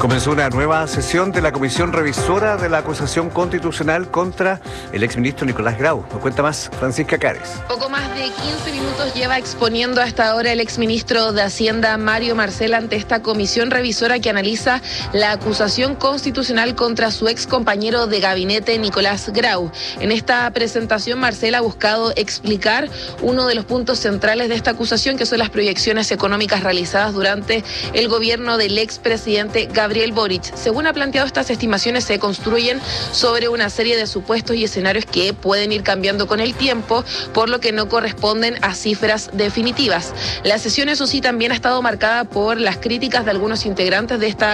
Comenzó una nueva sesión de la Comisión Revisora de la Acusación Constitucional contra el exministro Nicolás Grau. Nos cuenta más Francisca Cares. Poco más de 15 minutos lleva exponiendo hasta ahora el exministro de Hacienda Mario Marcel ante esta comisión revisora que analiza la acusación constitucional contra su ex compañero de gabinete Nicolás Grau. En esta presentación Marcel ha buscado explicar uno de los puntos centrales de esta acusación, que son las proyecciones económicas realizadas durante el gobierno del expresidente Gabriel Boric. Según ha planteado, estas estimaciones se construyen sobre una serie de supuestos y escenarios que pueden ir cambiando con el tiempo, por lo que no corresponden a cifras definitivas. La sesión, eso sí, también ha estado marcada por las críticas de algunos integrantes de esta